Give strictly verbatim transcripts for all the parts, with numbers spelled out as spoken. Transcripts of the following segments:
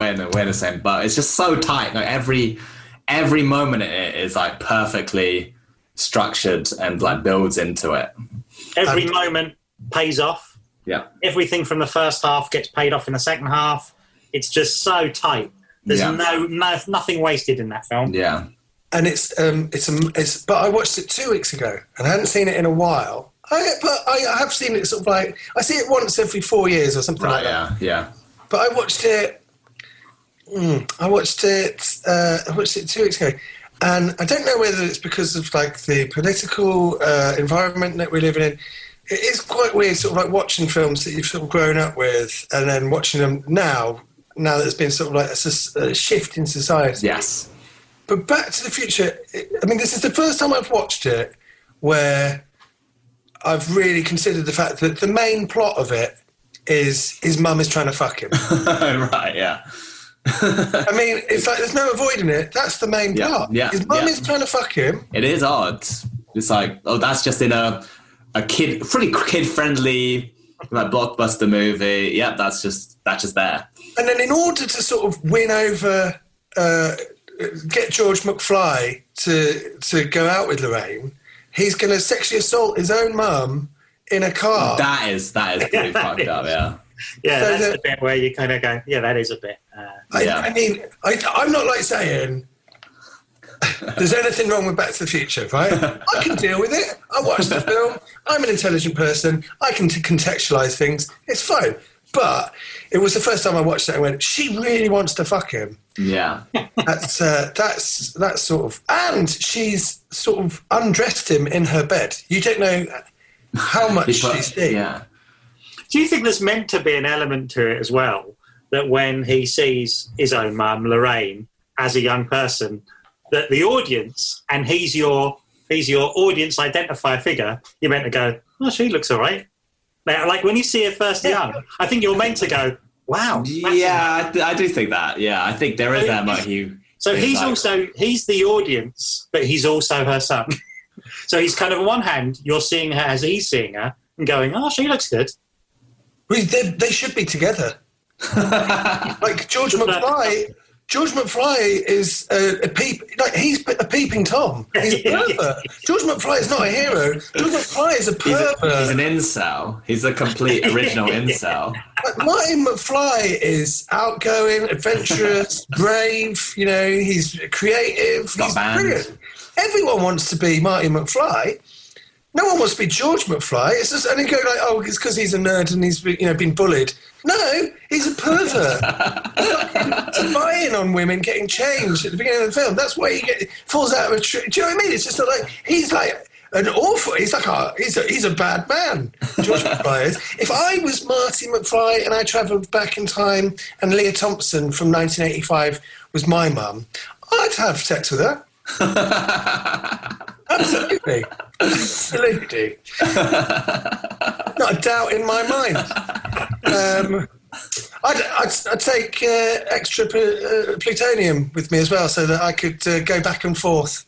we're in the, we're in the same boat. It's just so tight. Like every every moment in it is like perfectly structured and like builds into it. Every And- moment pays off. Yeah. Everything from the first half gets paid off in the second half. It's just so tight. There's Yeah. no, no nothing wasted in that film. Yeah. And it's um it's a it's but I watched it two weeks ago and I hadn't seen it in a while. I but I, I have seen it sort of like I see it once every four years or something Right. like that. Yeah. Yeah. But I watched it. Mm, I watched it. Uh, I watched it two weeks ago, and I don't know whether it's because of like the political uh, environment that we're living in. It is quite weird, sort of like watching films that you've sort of grown up with, and then watching them now. Now that there's been sort of like a, s- a shift in society. Yes. But Back to the Future, it, I mean, this is the first time I've watched it where I've really considered the fact that the main plot of it is his mum is trying to fuck him. Right. Yeah. I mean, it's like there's no avoiding it. That's the main Yeah, plot. yeah, his mum yeah. is trying to fuck him. It is odd. It's like, oh, that's just in a a kid, pretty kid friendly like blockbuster movie. Yep, that's just that's just there. And then in order to sort of win over, uh, get George McFly to to go out with Lorraine, he's going to sexually assault his own mum in a car. That is that is pretty fucked up. Yeah. Yeah, So that's the- the bit where you kind of go, yeah, that is a bit. Uh, I, Yeah. I mean, I, I'm not like saying there's anything wrong with Back to the Future, right? I can deal with it. I watched the film. I'm an intelligent person. I can t- contextualise things. It's fine. But it was the first time I watched it and went, she really wants to fuck him. Yeah. That's uh, that's that's sort of, and she's sort of undressed him in her bed. You don't know how much He put- she's seen. yeah. do you think there's meant to be an element to it as well, that when he sees his own mum, Lorraine, as a young person, that the audience, and he's your he's your audience identifier figure, you're meant to go, oh, she looks all right. Now, like when you see her first young, I think you're meant to go, wow. that's Yeah, I, th- I do think that. Yeah, I think there is that about you. So It's he's like- also, he's the audience, but he's also her son. So he's kind of, on one hand, you're seeing her as he's seeing her and going, oh, she looks good. Well, they, they should be together. Like George McFly. George McFly is a, a peep. Like he's a peeping tom. He's a pervert. George McFly is not a hero. George McFly is a He's, a, pervert. he's an incel. He's a complete original incel. Like, Martin McFly is outgoing, adventurous, brave. You know, he's creative. Got he's band. brilliant. Everyone wants to be Martin McFly. No one wants to be George McFly. It's just, and you go like, oh, it's because he's a nerd and he's, you know, been bullied. No, he's a pervert. Spying on women getting changed at the beginning of the film. That's why he get, falls out of a tree. Do you know what I mean? It's just like he's like an awful. He's like a he's a he's a bad man. George McFly is. If I was Marty McFly and I travelled back in time and Leah Thompson from nineteen eighty-five was my mum, I'd have sex with her. Absolutely. Absolutely. Not a doubt in my mind. Um, I'd, I'd, I'd take uh, extra pl- uh, plutonium with me as well so that I could uh, go back and forth.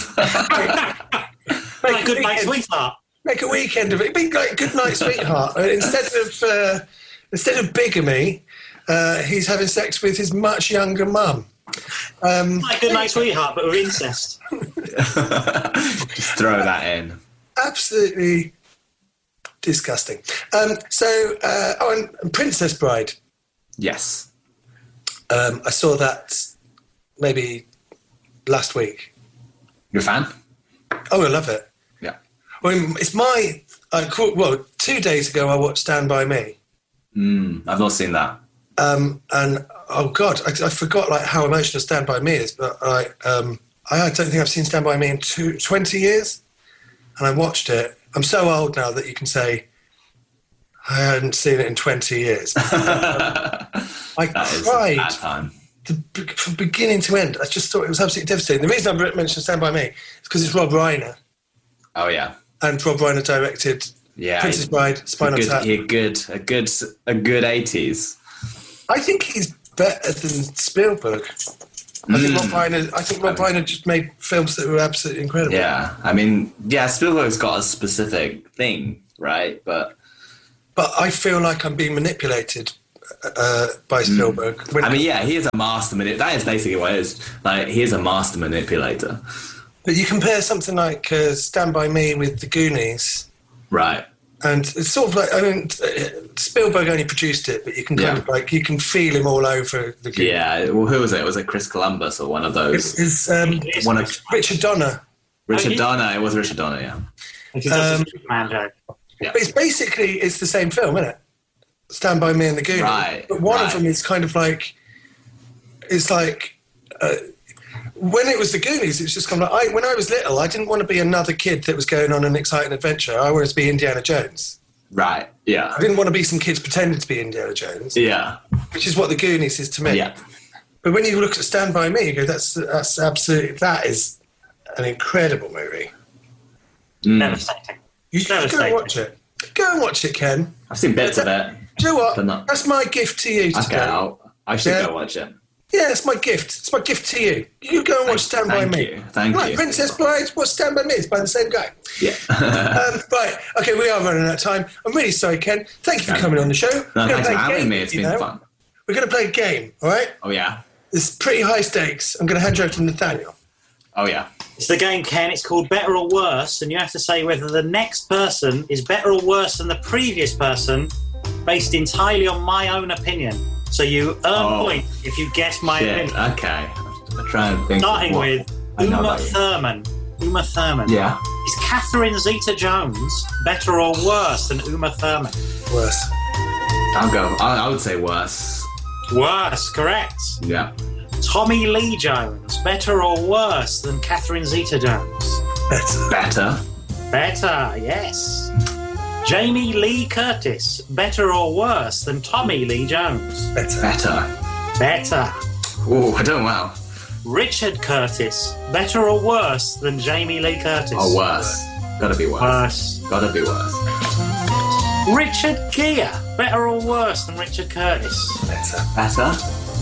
Like a good night, weekend- sweetheart. Make a weekend of it. Be like good night, sweetheart. Uh, instead of uh, instead of bigamy, uh, he's having sex with his much younger mum. Um, Like good night, sweetheart, but with incest. Just throw that in. Absolutely disgusting. Um, so, uh, oh, and Princess Bride. Yes. Um, I saw that maybe last week. You're a fan? Oh, I love it. Yeah. Well, it's my uh, cool, well. Two days ago, I watched Stand by Me, Mm, I've not seen that. um, and oh god, I, I forgot like how emotional Stand by Me is. But I, um, I don't think I've seen Stand by Me in two, twenty years, and I watched it. I'm so old now that you can say I hadn't seen it in twenty years. I That is cried. that time. The, from beginning to end, I just thought it was absolutely devastating. The reason I mentioned Stand By Me is because it's Rob Reiner, Oh yeah. and Rob Reiner directed Yeah. Princess Bride, a Spinal good, Tap. a good, a good, a good eighties. I think he's better than Spielberg. I think Rob Reiner. I think Rob Reiner just made films that were absolutely incredible. Yeah, I mean, yeah, Spielberg's got a specific thing, right? But But I feel like I'm being manipulated uh, by Spielberg. When, I mean, yeah, he is a master manip. That is basically what it is. Like, he is a master manipulator. but you compare something like uh, Stand By Me with The Goonies, Right. and it's sort of like, I mean, Spielberg only produced it, but you can kind Yeah. of like, you can feel him all over The Goonies. Yeah. Well, who was it? Was it Chris Columbus or one of those? It's um, It's One of Richard Donner. Richard Oh, he- Donner. It was Richard Donner. Yeah. Which is just Um, a Superman joke. But it's basically, it's the same film, isn't it? Stand By Me and The Goonies. Right, But one of right. them is kind of like, it's like, uh, when it was The Goonies, it was just kind of like, I, when I was little, I didn't want to be another kid that was going on an exciting adventure. I wanted to be Indiana Jones. Right. Yeah. I didn't want to be some kids pretending to be Indiana Jones, Yeah. which is what The Goonies is to me. Yeah. But when you look at Stand By Me, you go, that's, that's absolutely, that is an incredible movie. Mm. Devastating. You should go and Devastating. watch it. Go and watch it, Ken. I've seen bits of it. Do you know what? But not- That's my gift to you Okay. today. I'll, I should Yeah. go watch it. Yeah, it's my gift. It's my gift to you. You go and watch Stand By Thank Me. you. Thank right, you. Princess Bride, what's Stand By Me? It's by the same guy. Yeah. Um, right, okay, we are running out of time. I'm really sorry, Ken. Thank you for No. coming on the show. No, We're gonna thanks play for a having game, me. It's you been know? fun. We're going to play a game, all right? Oh, yeah. It's pretty high stakes. I'm going to hand you over to Nathaniel. Oh, yeah. It's the game, Ken. It's called Better or Worse, and you have to say whether the next person is better or worse than the previous person based entirely on my own opinion. So you earn Oh. points if you guess my Shit. opinion. Okay. I'm trying to think. Starting of what with I know Uma about you. Thurman. Uma Thurman. Yeah. Is Catherine Zeta-Jones better or worse than Uma Thurman? Worse. I'll go. I, I would say worse. Worse, correct. Yeah. Tommy Lee Jones, better or worse than Catherine Zeta-Jones? Better. Better. Better, yes. Jamie Lee Curtis, better or worse than Tommy Lee Jones? Better. Better. Better. Oh, I don't know. Richard Curtis, better or worse than Jamie Lee Curtis? Oh, worse. Gotta be worse. Worse. Gotta be worse. Richard Gere, better or worse than Richard Curtis? Better. Better.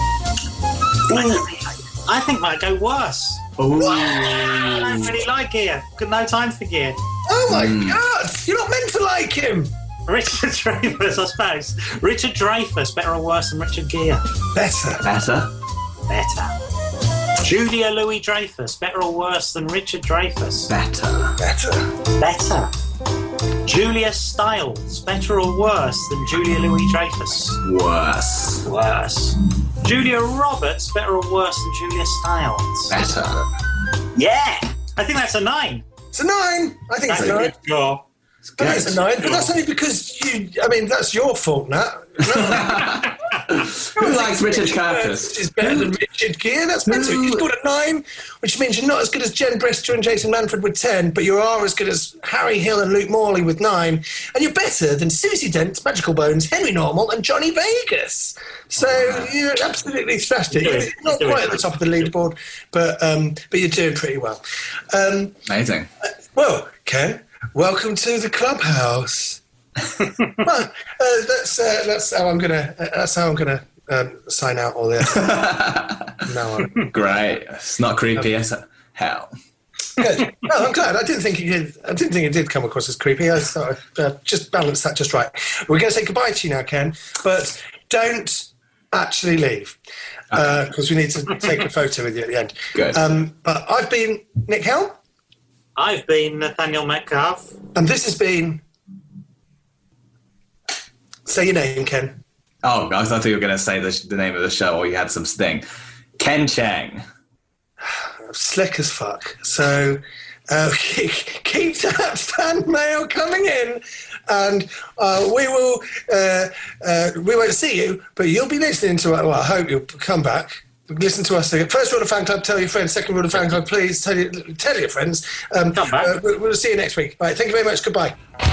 I think might go worse. Oh. I don't really like Gere. Got no time for Gere. Oh, my Mm. God. You're not meant to like him. Richard Dreyfuss, I suppose. Richard Dreyfuss, better or worse than Richard Gere? Better. Better. Better. Julia Louis-Dreyfus, better or worse than Richard Dreyfuss? Better. Better. Better. Julia Stiles, better or worse than Julia Louis-Dreyfus? Worse. Worse. Julia Roberts, better or worse than Julia Stiles? Better. Yeah! I think that's a nine. It's a nine. I think That's it's a a nine. good score. I think it's a nine, but that's only because you, I mean, that's your fault, Nat. Who likes Richard Curtis? This is better than Richard Gere. That's better. Who- You scored a nine, which means you're not as good as Jen Brister and Jason Manford with ten, but you are as good as Harry Hill and Luke Morley with nine, and you're better than Susie Dent, Magical Bones, Henry Normal, and Johnny Vegas. So you absolutely thrashed it. You're doing- You're not you're quite doing at the top of the leaderboard, but um, but you're doing pretty well. Um, Amazing. well, Ken, welcome to the clubhouse. well, uh, that's uh, that's how I'm gonna uh, that's how I'm gonna um, sign out all this. no, I'm Great. It's not creepy as hell. good. No, I'm glad. I didn't think it did. I didn't think it did come across as creepy. I thought I'd uh, just balance that just right. We're going to say goodbye to you now, Ken, but don't actually leave because we need to take a photo with you at the end. Good. Um, but I've been Nick Hell, I've been Nathaniel Metcalf. and this has been. Say your name, Ken. Oh, I thought you were going to say the, the name of the show or you had some sting. Ken Cheng. Slick as fuck. So uh, keep that fan mail coming in, and uh, we will. Uh, uh, we won't see you, but you'll be listening to us. Well, I hope you'll come back. Listen to us again. First rule of fan club: tell your friends. Second rule of fan club: please tell your, tell your friends. Um, Come back. Uh, we'll, we'll see you next week. Right. Thank you very much. Goodbye.